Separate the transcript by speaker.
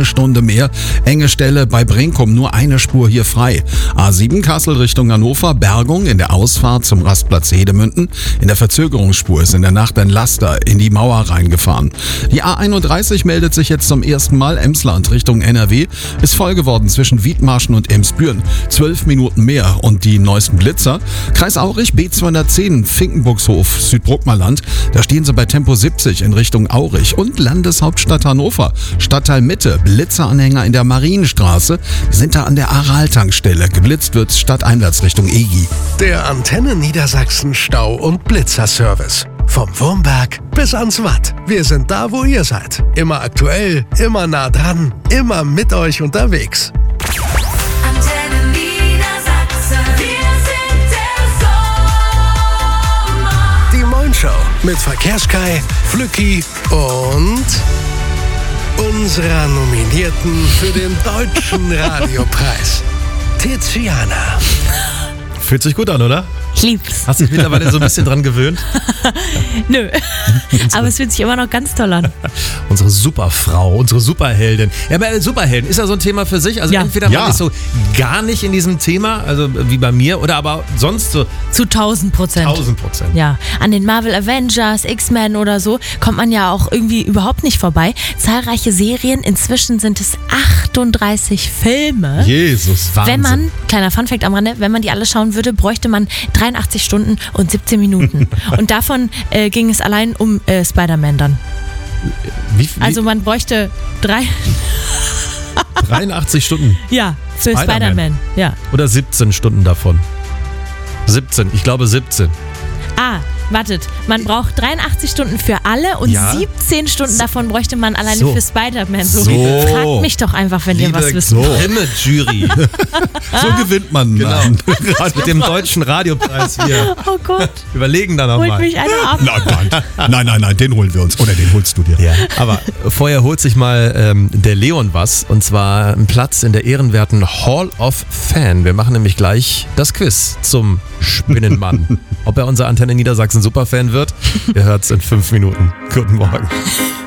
Speaker 1: Stunde mehr. Enge Stelle bei Brinkum, nur eine Spur hier frei. A7 Kassel Richtung Hannover, Bergung in der Ausfahrt zum Rastplatz Hedemünden. In der Verzögerungsspur ist in der Nacht ein Laster in die Mauer reingefahren. Die A31 meldet sich jetzt zum ersten Mal. Emsland Richtung NRW ist voll geworden zwischen Wiedmarschen und Emsbüren. 12 Minuten mehr. Und die neuesten Blitzer. Kreis Aurich, B210, Finkenbuchshof, Südbruckmerland. Da stehen sie bei Tempo 70 in Richtung Aurich. Und Landeshauptstadt Hannover, Stadtteil Mitte, Blitzeranhänger in der Marienstraße. Die sind da an der Aral-Tankstelle. Geblitzt wird stadteinwärts Richtung EGI.
Speaker 2: Der Antenne Niedersachsen Stau- und Blitzerservice. Vom Wurmberg bis ans Watt. Wir sind da, wo ihr seid. Immer aktuell, immer nah dran, immer mit euch unterwegs.
Speaker 3: Antenne Niedersachsen, wir sind der Sommer.
Speaker 2: Die Moin Show mit Verkehrskai, Flücki und unserer Nominierten für den Deutschen Radiopreis, Tiziana.
Speaker 4: Fühlt sich gut an, oder?
Speaker 5: Ich lieb's.
Speaker 4: Hast du dich mittlerweile so ein bisschen dran gewöhnt?
Speaker 5: Nö. Aber es fühlt sich immer noch ganz toll an.
Speaker 4: Unsere Superfrau, unsere Superheldin. Ja, aber Superhelden ist ja so ein Thema für sich. Also
Speaker 5: Ja.
Speaker 4: entweder man ist so gar nicht in diesem Thema, also wie bei mir, oder aber sonst so
Speaker 5: Zu 1000%.
Speaker 4: 1000%.
Speaker 5: Ja, an den Marvel Avengers, X-Men oder so kommt man ja auch irgendwie überhaupt nicht vorbei. Zahlreiche Serien, inzwischen sind es 38 Filme.
Speaker 4: Jesus, Wahnsinn.
Speaker 5: Wenn man, kleiner Funfact am Rande, wenn man die alle schauen würde, bräuchte man 83 Stunden und 17 Minuten. Und davon ging es allein um Spider-Man dann.
Speaker 4: Wie,
Speaker 5: Also man bräuchte
Speaker 4: 83 Stunden
Speaker 5: ja, für
Speaker 4: Spider-Man.
Speaker 5: Spider-Man. Ja.
Speaker 4: oder 17 Stunden davon? 17, ich glaube 17.
Speaker 5: Ah, wartet, man braucht 83 Stunden für alle und
Speaker 4: Ja.
Speaker 5: 17 Stunden davon bräuchte man alleine
Speaker 4: So.
Speaker 5: für Spider-Man. So.
Speaker 4: So.
Speaker 5: Fragt mich doch einfach, wenn ihr was wisst.
Speaker 4: Grimme-Jury.
Speaker 1: So gewinnt man.
Speaker 4: Genau.
Speaker 1: Nein.
Speaker 4: Mit dem deutschen Radiopreis. Wir
Speaker 5: Oh Gott,
Speaker 4: überlegen da
Speaker 5: holt
Speaker 4: nochmal.
Speaker 5: mich einer ab.
Speaker 1: Nein, den holen wir uns. Oder den holst du dir.
Speaker 4: Ja, aber vorher holt sich mal der Leon was, und zwar einen Platz in der ehrenwerten Hall of Fan. Wir machen nämlich gleich das Quiz zum Spinnenmann. Ob er unser Antenne Niedersachsen Superfan wird, ihr hört's in 5 Minuten. Guten Morgen.